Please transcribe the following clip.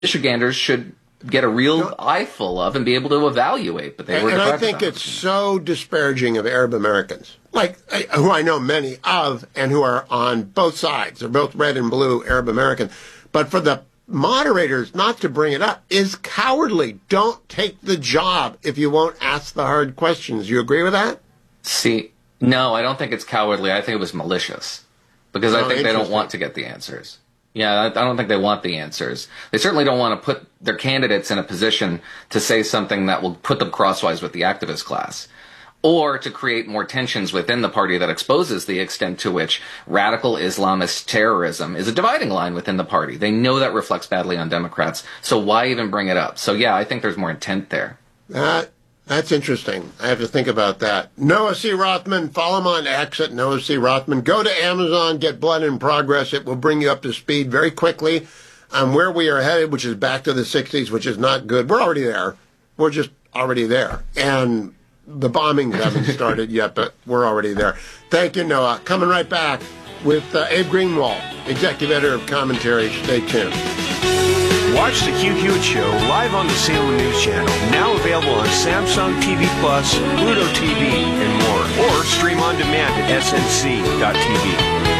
Michiganders should get a real eyeful of and be able to evaluate, but they were. And I think it's so disparaging of Arab Americans, like who I know many of, and who are on both sides. They're both red and blue Arab American. But for the moderators not to bring it up is cowardly. Don't take the job if you won't ask the hard questions. You agree with that? See, no, I don't think it's cowardly. I think it was malicious, because I think they don't want to get the answers. Yeah, I don't think they want the answers. They certainly don't want to put their candidates in a position to say something that will put them crosswise with the activist class, or to create more tensions within the party that exposes the extent to which radical Islamist terrorism is a dividing line within the party. They know that reflects badly on Democrats, so why even bring it up? So yeah, I think there's more intent there. That's interesting. I have to think about that. Noah C. Rothman, follow him on X at Noah C. Rothman. Go to Amazon, get Blood in Progress. It will bring you up to speed very quickly on where we are headed, which is back to the 60s, which is not good. We're already there. We're just already there. And the bombings haven't started yet, but we're already there. Thank you, Noah. Coming right back with Abe Greenwald, Executive Editor of Commentary. Stay tuned. Watch the Hugh Hewitt Show live on the Salem News Channel, now available on Samsung TV Plus, Pluto TV, and more. Or stream on demand at snc.tv.